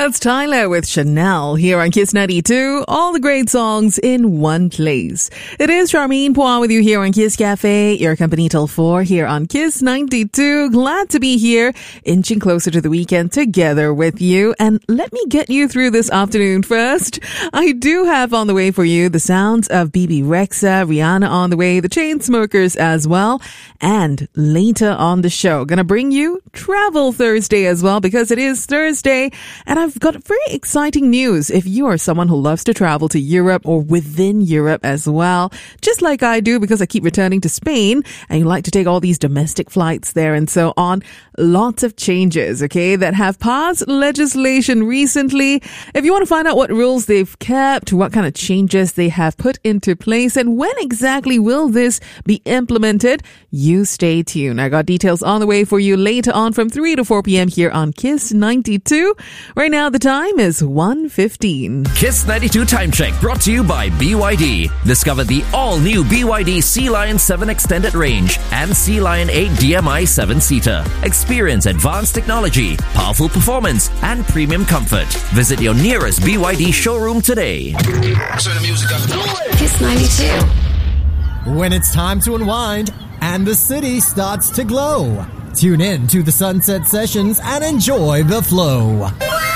That's Tyler with Chanel here on Kiss 92. All the great songs in one place. It is Charmaine Poir with you here on Kiss Cafe. Your company till 4 here on Kiss 92. Glad to be here, inching closer to the weekend together with you. And let me get you through this afternoon first. I do have on the way for you the sounds of BB Rexa, Rihanna on the way, the Chainsmokers as well. And later on the show, gonna bring you Travel Thursday as well, because it is Thursday. And I've got very exciting news if you are someone who loves to travel to Europe or within Europe as well, just like I do because I keep returning to Spain and you like to take all these domestic flights there and so on. Lots of changes, okay, that have passed legislation recently. If you want to find out what rules they've kept, what kind of changes they have put into place, and when exactly will this be implemented, you stay tuned. I got details on the way for you later on from 3 to 4 p.m. here on Kiss 92. Right now, the time is 1:15. Kiss 92 Time Check brought to you by BYD. Discover the all-new BYD Sea Lion 7 Extended Range and Sea Lion 8 DMI 7-seater. Experience advanced technology, powerful performance, and premium comfort. Visit your nearest BYD showroom today. Turn the music up. Kiss 92. When it's time to unwind and the city starts to glow, tune in to the Sunset Sessions and enjoy the flow.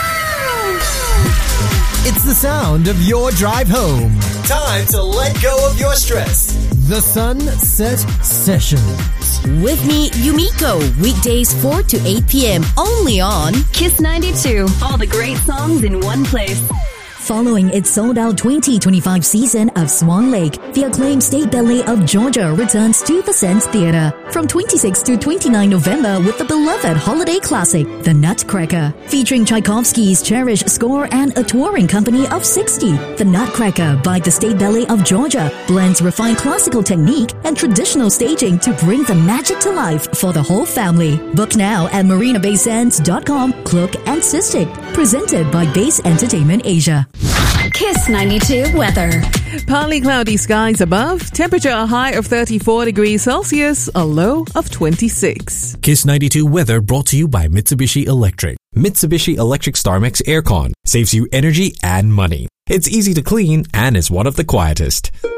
It's the sound of your drive home. Time to let go of your stress. The Sunset Sessions. With me, Yumiko. Weekdays 4 to 8 p.m. only on Kiss 92. All the great songs in one place. Following its sold-out 2025 season of Swan Lake, the acclaimed State Ballet of Georgia returns to the Sands Theatre from 26 to 29 November with the beloved holiday classic, The Nutcracker. Featuring Tchaikovsky's cherished score and a touring company of 60, The Nutcracker by the State Ballet of Georgia blends refined classical technique and traditional staging to bring the magic to life for the whole family. Book now at marinabaysands.com, Cloak and Cystic. Presented by Base Entertainment Asia. Kiss 92 weather. Partly cloudy skies above, temperature a high of 34 degrees Celsius, a low of 26. Kiss 92 weather brought to you by Mitsubishi Electric. Mitsubishi Electric StarMax Aircon saves you energy and money. It's easy to clean and is one of the quietest.